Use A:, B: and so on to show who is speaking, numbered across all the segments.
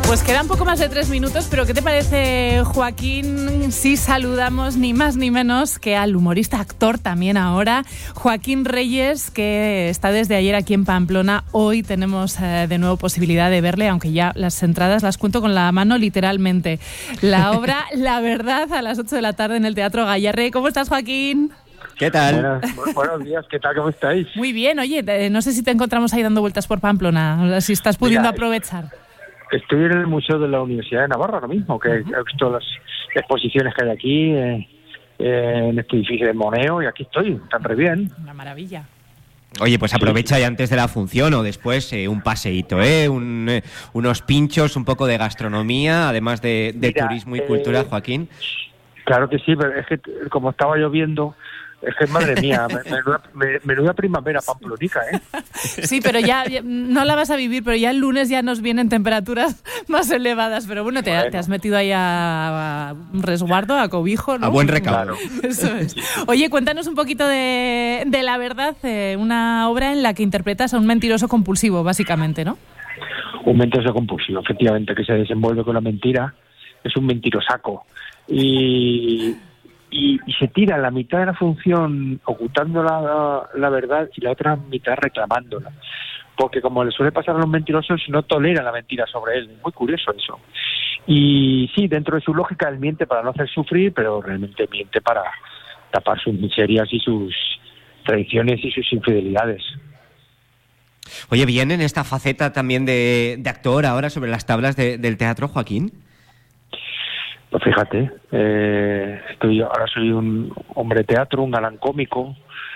A: Pues quedan poco más de 3 minutos, pero ¿qué te parece, Joaquín, si saludamos ni más ni menos que al humorista, actor también ahora, Joaquín Reyes, que está desde ayer aquí en Pamplona? Hoy tenemos de nuevo posibilidad de verle, aunque ya las entradas las cuento con la mano literalmente. La obra La Verdad, a las 8 de la tarde en el Teatro Gayarre. ¿Cómo estás, Joaquín?
B: ¿Qué tal?
C: Buenos días, ¿qué tal? ¿Cómo estáis?
A: Muy bien, oye, no sé si te encontramos ahí dando vueltas por Pamplona, si estás pudiendo aprovechar.
C: Estoy en el Museo de la Universidad de Navarra ahora mismo, que he visto las exposiciones que hay aquí en este edificio de Moneo, y aquí estoy, tan re bien.
A: Una maravilla.
B: Oye, pues aprovecha ya antes de la función o después un paseíto, unos pinchos, un poco de gastronomía, además de turismo y cultura, Joaquín.
C: Claro que sí, pero es que como estaba lloviendo, es que madre mía, menuda primavera pamplonica, ¿eh?
A: Sí, pero ya no la vas a vivir, pero ya el lunes ya nos vienen temperaturas más elevadas. Pero bueno, te has metido ahí a resguardo, a cobijo, ¿no?
B: A buen recaudo.
A: Eso es. Oye, cuéntanos un poquito de La Verdad, una obra en la que interpretas a un mentiroso compulsivo, básicamente, ¿no?
C: Un mentiroso compulsivo, efectivamente, que se desenvuelve con la mentira. Es un mentirosaco. Y se tira la mitad de la función ocultando la verdad y la otra mitad reclamándola. Porque como le suele pasar a los mentirosos, no toleran la mentira sobre él. Es muy curioso eso. Y sí, dentro de su lógica, él miente para no hacer sufrir, pero realmente miente para tapar sus miserias y sus traiciones y sus infidelidades.
B: Oye, ¿viene en esta faceta también de actor ahora sobre las tablas del teatro, Joaquín?
C: Pues fíjate, ahora soy un hombre de teatro, un galán cómico.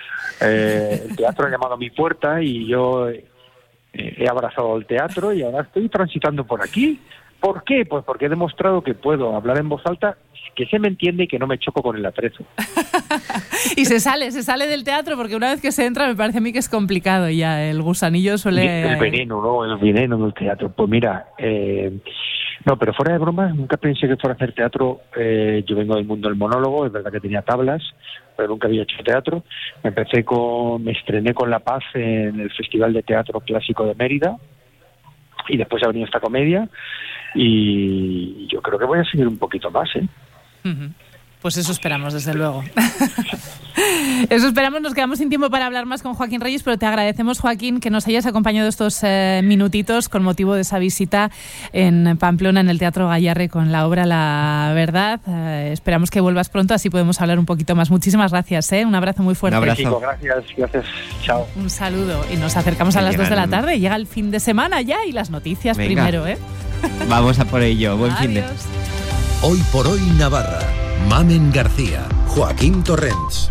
C: El teatro ha llamado a mi puerta y yo he abrazado el teatro y ahora estoy transitando por aquí. ¿Por qué? Pues porque he demostrado que puedo hablar en voz alta, que se me entiende y que no me choco con el atrezo.
A: Y se sale del teatro, porque una vez que se entra me parece a mí que es complicado ya, el gusanillo suele...
C: El veneno, ¿no? El veneno del teatro. Pues mira, no, pero fuera de bromas, nunca pensé que fuera a hacer teatro. Yo vengo del mundo del monólogo, es verdad que tenía tablas, pero nunca había hecho teatro. Me estrené con La Paz en el Festival de Teatro Clásico de Mérida, y después ha venido esta comedia, y yo creo que voy a seguir un poquito más, ¿eh?
A: Uh-huh. Pues eso esperamos, desde luego. Eso esperamos. Nos quedamos sin tiempo para hablar más con Joaquín Reyes, pero te agradecemos, Joaquín, que nos hayas acompañado estos minutitos con motivo de esa visita en Pamplona, en el Teatro Gayarre, con la obra La Verdad. Esperamos que vuelvas pronto, así podemos hablar un poquito más. Muchísimas gracias, ¿eh? Un abrazo muy fuerte.
B: Un abrazo.
C: Chico, gracias. Chao.
A: Un saludo. Y nos acercamos a las 2 de la tarde. Llega el fin de semana ya y las noticias primero, ¿eh?
B: Vamos a por ello. Buen fin de...
D: Hoy por hoy Navarra. Mamen García, Joaquín Torrents.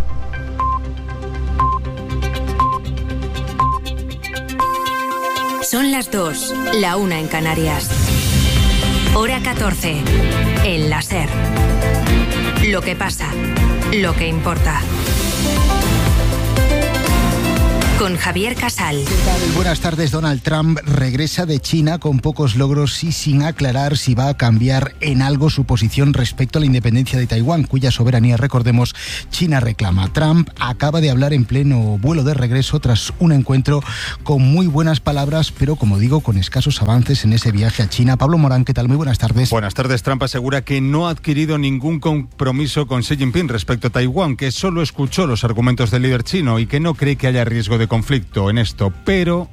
E: Son las 2, la 1 en Canarias. Hora 14, en la SER. Lo que pasa, lo que importa. Con Javier Casal.
F: ¿Qué tal? Buenas tardes. Donald Trump regresa de China con pocos logros y sin aclarar si va a cambiar en algo su posición respecto a la independencia de Taiwán, cuya soberanía, recordemos, China reclama. Trump acaba de hablar en pleno vuelo de regreso tras un encuentro con muy buenas palabras, pero como digo, con escasos avances en ese viaje a China. Pablo Morán, ¿qué tal? Muy buenas tardes.
G: Buenas tardes. Trump asegura que no ha adquirido ningún compromiso con Xi Jinping respecto a Taiwán, que solo escuchó los argumentos del líder chino y que no cree que haya riesgo de conflicto en esto, pero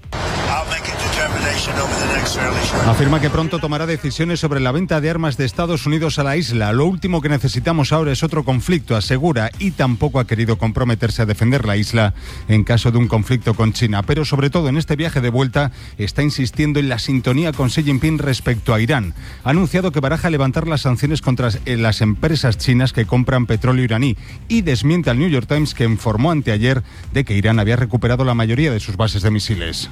G: afirma que pronto tomará decisiones sobre la venta de armas de Estados Unidos a la isla. Lo último que necesitamos ahora es otro conflicto, asegura, y tampoco ha querido comprometerse a defender la isla en caso de un conflicto con China. Pero sobre todo en este viaje de vuelta está insistiendo en la sintonía con Xi Jinping respecto a Irán. Ha anunciado que baraja levantar las sanciones contra las empresas chinas que compran petróleo iraní y desmiente al New York Times, que informó anteayer de que Irán había recuperado la mayoría de sus bases de misiles.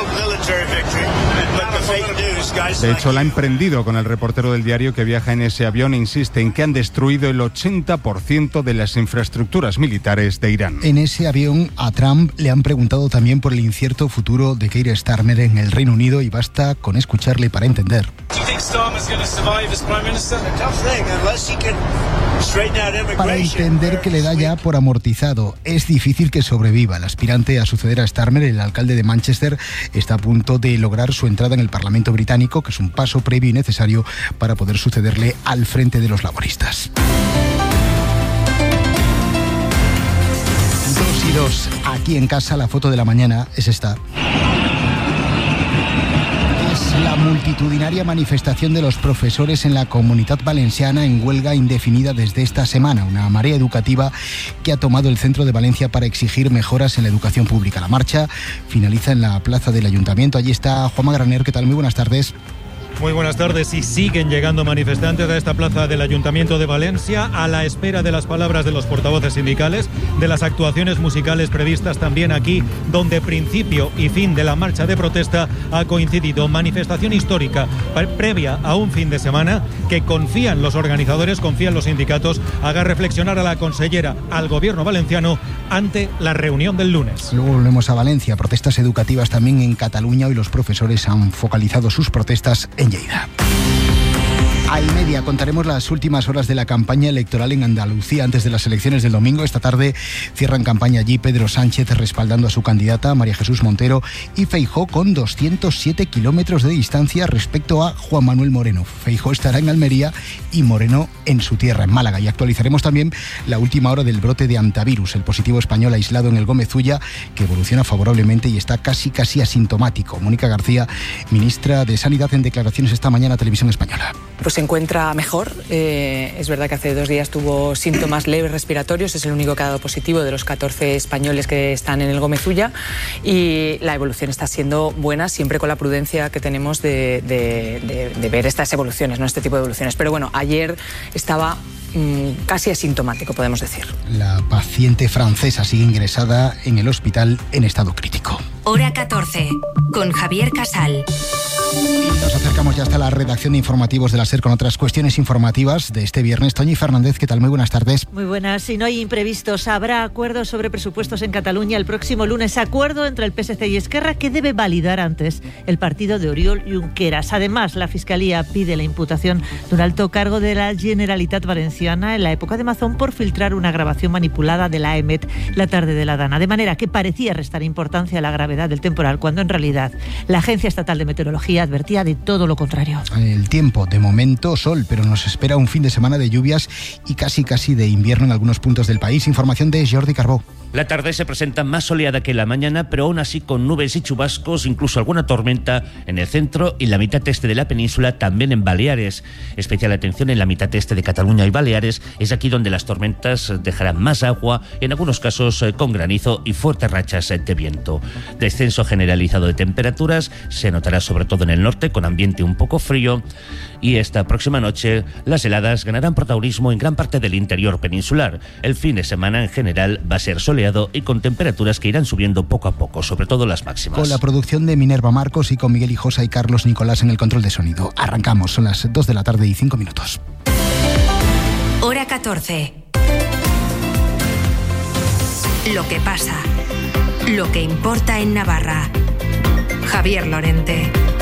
G: De hecho, la ha emprendido con el reportero del diario que viaja en ese avión e insiste en que han destruido el 80% de las infraestructuras militares de Irán.
F: En ese avión a Trump le han preguntado también por el incierto futuro de Keir Starmer en el Reino Unido, y basta con escucharle para entender. Para entender que le da ya por amortizado. Es difícil que sobreviva. El aspirante a suceder a Starmer, el alcalde de Manchester, está a punto de lograr su entrada en el Parlamento británico, que es un paso previo y necesario para poder sucederle al frente de los laboristas. 2:02. Aquí en casa la foto de la mañana es esta. La multitudinaria manifestación de los profesores en la Comunitat Valenciana en huelga indefinida desde esta semana. Una marea educativa que ha tomado el centro de Valencia para exigir mejoras en la educación pública. La marcha finaliza en la plaza del Ayuntamiento. Allí está Juanma Graner. ¿Qué tal? Muy buenas tardes.
H: Muy buenas tardes. Y siguen llegando manifestantes a esta plaza del Ayuntamiento de Valencia a la espera de las palabras de los portavoces sindicales, de las actuaciones musicales previstas también aquí, donde principio y fin de la marcha de protesta ha coincidido. Manifestación histórica previa a un fin de semana que confían los organizadores, confían los sindicatos, haga reflexionar a la consellera, al gobierno valenciano ante la reunión del lunes.
F: Luego volvemos a Valencia. Protestas educativas también en Cataluña. Hoy los profesores han focalizado sus protestas en Lleida. A 1:30 contaremos las últimas horas de la campaña electoral en Andalucía antes de las elecciones del domingo. Esta tarde cierran campaña allí Pedro Sánchez respaldando a su candidata María Jesús Montero y Feijóo con 207 kilómetros de distancia respecto a Juan Manuel Moreno. Feijóo estará en Almería y Moreno en su tierra, en Málaga. Y actualizaremos también la última hora del brote de hantavirus, el positivo español aislado en el Gómez Ulla, que evoluciona favorablemente y está casi asintomático. Mónica García, ministra de Sanidad, en declaraciones esta mañana a Televisión Española.
I: Pues se encuentra mejor. Es verdad que hace 2 días tuvo síntomas leves respiratorios, es el único que ha dado positivo de los 14 españoles que están en el Gómez Ulla, y la evolución está siendo buena, siempre con la prudencia que tenemos de ver estas evoluciones, no este tipo de evoluciones. Pero bueno, ayer estaba casi asintomático, podemos decir.
F: La paciente francesa sigue ingresada en el hospital en estado crítico.
E: Hora 14, con Javier Casal.
F: Y nos acercamos ya hasta la redacción de informativos de la SER con otras cuestiones informativas de este viernes. Toñi Fernández, ¿qué tal? Muy buenas tardes.
J: Muy buenas. Si no hay imprevistos, habrá acuerdos sobre presupuestos en Cataluña el próximo lunes. Acuerdo entre el PSC y Esquerra que debe validar antes el partido de Oriol Junqueras. Además, la Fiscalía pide la imputación de un alto cargo de la Generalitat Valenciana en la época de Mazón por filtrar una grabación manipulada de la EMET la tarde de la Dana. De manera que parecía restar importancia a la gravedad del temporal, cuando en realidad la Agencia Estatal de Meteorología advertía de todo lo contrario.
F: El tiempo, de momento sol, pero nos espera un fin de semana de lluvias y casi de invierno en algunos puntos del país. Información de Jordi Carbó.
K: La tarde se presenta más soleada que la mañana, pero aún así con nubes y chubascos, incluso alguna tormenta en el centro y la mitad este de la península, también en Baleares. Especial atención en la mitad este de Cataluña y Baleares, es aquí donde las tormentas dejarán más agua, en algunos casos con granizo y fuertes rachas de viento. Descenso generalizado de temperaturas, se notará sobre todo en el norte, con ambiente un poco frío, y esta próxima noche las heladas ganarán protagonismo en gran parte del interior peninsular. El fin de semana en general va a ser soleado y con temperaturas que irán subiendo poco a poco, sobre todo las máximas.
F: Con la producción de Minerva Marcos y con Miguel Hijosa y Carlos Nicolás en el control de sonido. Arrancamos, son las 2 de la tarde y 5 minutos.
E: Hora 14. Lo que pasa, lo que importa en Navarra. Javier Lorente.